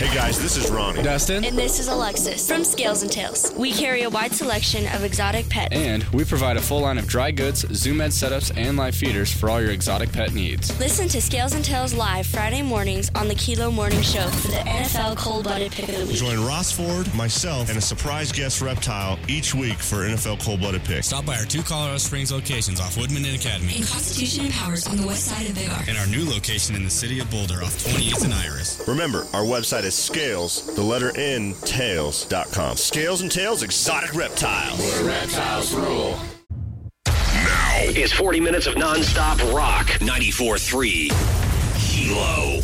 Hey guys, this is Ronnie. Dustin. And this is Alexis from Scales and Tails. We carry a wide selection of exotic pets. And we provide a full line of dry goods, Zoom Ed setups, and live feeders for all your exotic pet needs. Listen to Scales and Tails live Friday mornings on the Kilo Morning Show for the NFL Cold-Blooded Pick of the Week. Join Ross Ford, myself, and a surprise guest reptile each week for NFL Cold-Blooded Pick. Stop by our 2 Colorado Springs locations off Woodman and Academy. In Constitution and Powers on the west side of Big R. And our new location in the city of Boulder off 28th and Iris. Remember, our website is Scales, the letter N, Tails.com. Scales and Tails Exotic Reptile. Where reptiles rule. Now is 40 minutes of nonstop rock. 94.3 Kilo.